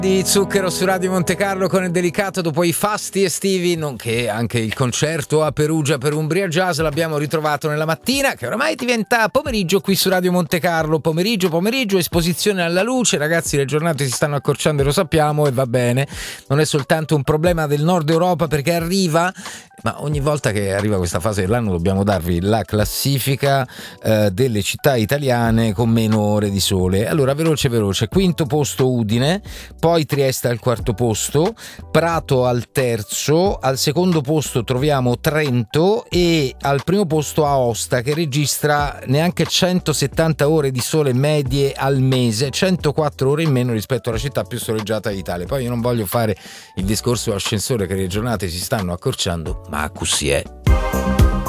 Di Zucchero su Radio Monte Carlo con il delicato dopo i fasti estivi, nonché anche il concerto a Perugia per Umbria Jazz. L'abbiamo ritrovato nella mattina, che oramai diventa pomeriggio qui su Radio Monte Carlo. Pomeriggio, esposizione alla luce. Ragazzi, le giornate si stanno accorciando, lo sappiamo, e va bene. Non è soltanto un problema del nord Europa, perché arriva, ma ogni volta che arriva questa fase dell'anno dobbiamo darvi la classifica delle città italiane con meno ore di sole. Allora, veloce, quinto posto Udine, poi Trieste al quarto posto, Prato al terzo, al secondo posto troviamo Trento e al primo posto Aosta, che registra neanche 170 ore di sole medie al mese, 104 ore in meno rispetto alla città più soleggiata d'Italia. Poi io non voglio fare il discorso ascensore che le giornate si stanno accorciando, ma così è.